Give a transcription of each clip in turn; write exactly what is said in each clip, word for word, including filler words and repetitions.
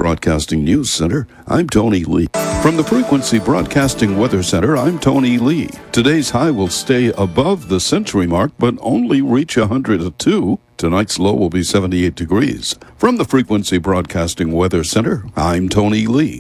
Broadcasting News Center, I'm Tony Lee. From the Frequency Broadcasting Weather Center, I'm Tony Lee. Today's high will stay above the century mark, but only reach one hundred two. Tonight's low will be seventy-eight degrees. From the Frequency Broadcasting Weather Center, I'm Tony Lee.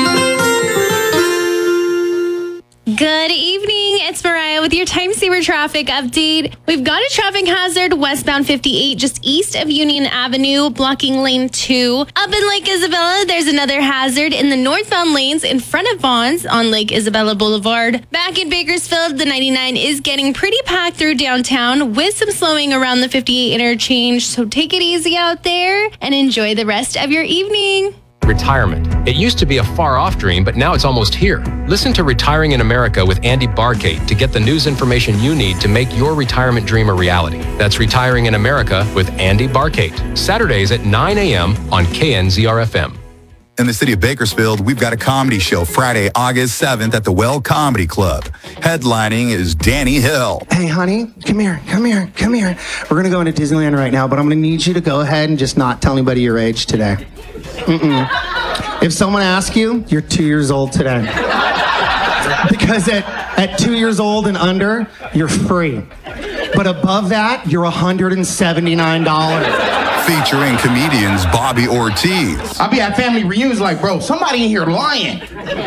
Good evening, it's Mariah with your time saver traffic update. We've got a traffic hazard westbound fifty-eight just east of Union Avenue, blocking lane two. Up in Lake Isabella, there's another hazard in the northbound lanes in front of Vaughn's on Lake Isabella Boulevard. Back in Bakersfield, the ninety-nine is getting pretty packed through downtown with some slowing around the fifty-eight interchange, so take it easy out there and enjoy the rest of your evening. Retirement. It used to be a far-off dream, but now it's almost here. Listen to Retiring in America with Andy Barkate to get the news information you need to make your retirement dream a reality. That's Retiring in America with Andy Barkate. Saturdays at nine a.m. on K N Z R F M. In the city of Bakersfield, we've got a comedy show Friday, August seventh at the Well Comedy Club. Headlining is Danny Hill. Hey, honey, come here, come here, come here. We're going to go into Disneyland right now, but I'm going to need you to go ahead and just not tell anybody your age today. Mm-mm. If someone asks you, you're two years old today. Because at, at two years old and under, you're free. But above that, you're one hundred seventy-nine dollars. Featuring comedians Bobby Ortiz. I'll be at family reunions like, bro, somebody in here lying.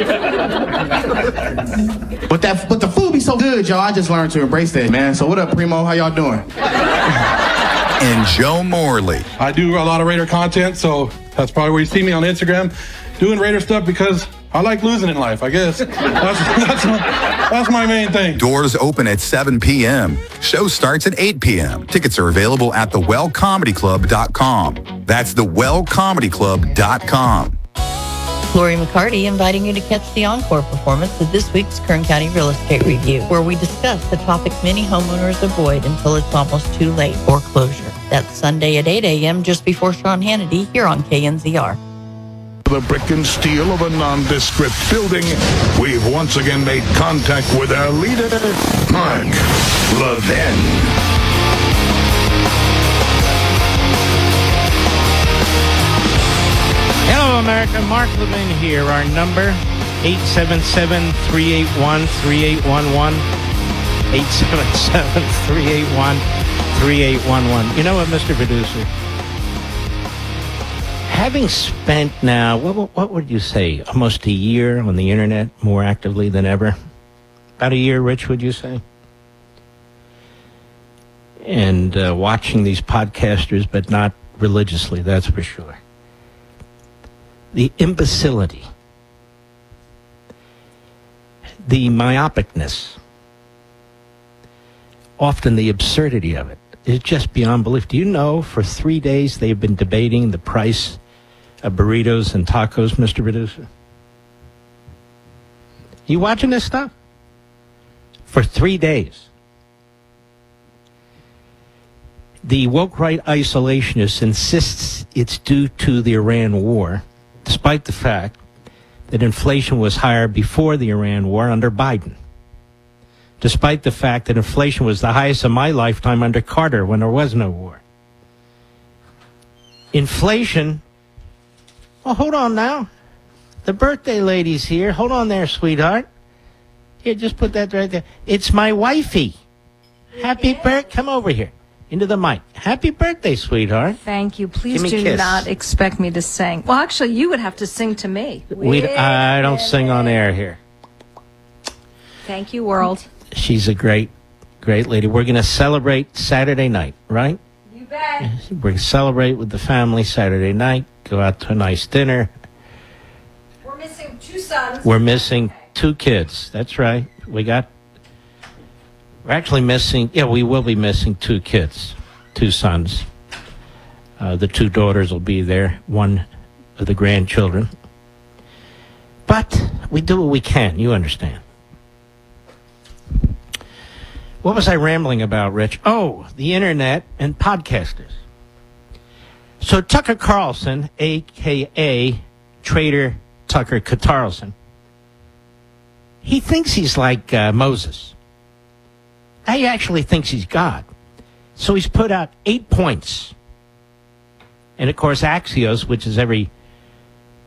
but that, but the food be so good, y'all. I just learned to embrace that, man. So what up, Primo? How y'all doing? And Joe Morley. I do a lot of Raider content, so that's probably where you see me on Instagram doing Raider stuff because I like losing in life, I guess. That's, that's, my, that's my main thing. Doors open at seven p.m. Show starts at eight p.m. Tickets are available at the well comedy club dot com. That's the well comedy club dot com. Lori McCarty inviting you to catch the encore performance of this week's Kern County Real Estate Review, where we discuss the topic many homeowners avoid until it's almost too late, foreclosure. That's Sunday at eight a.m. just before Sean Hannity here on K N Z R. The brick and steel of a nondescript building, we've once again made contact with our leader, Mark Levin. Hello, America. Mark Levin here. Our number, eight seven seven, three eight one, three eight one one. eight seven seven, three eight one, three eight one one. You know what, Mister Producer? Having spent now, what, what would you say, almost a year on the internet more actively than ever? About a year, Rich, would you say? And uh, watching these podcasters, but not religiously, that's for sure. The imbecility, the myopicness, often the absurdity of it is just beyond belief. Do you know for three days they've been debating the price of burritos and tacos, Mister Producer? You watching this stuff? For three days. The woke right isolationist insists it's due to the Iran war, despite the fact that inflation was higher before the Iran war under Biden. Despite the fact that inflation was the highest in my lifetime under Carter when there was no war. Inflation, well, hold on now. The birthday lady's here. Hold on there, sweetheart. Here, just put that right there. It's my wifey. Happy birthday. Come over here. Into the mic. Happy birthday, sweetheart. Thank you. Please do kiss. not expect me to sing. Well, actually, you would have to sing to me. We, I don't sing on air here. Thank you, world. She's a great, great lady. We're going to celebrate Saturday night, right? You bet. We're going to celebrate with the family Saturday night, go out to a nice dinner. We're missing two sons. We're missing two kids. That's right. We got, we're actually missing, yeah, we will be missing two kids, two sons. Uh, the two daughters will be there, one of the grandchildren. But we do what we can, you understand. What was I rambling about, Rich? Oh, the internet and podcasters. So Tucker Carlson, a k a. Trader Tucker Carlson, he thinks he's like uh, Moses. He actually thinks he's God. So he's put out eight points. And, of course, Axios, which is every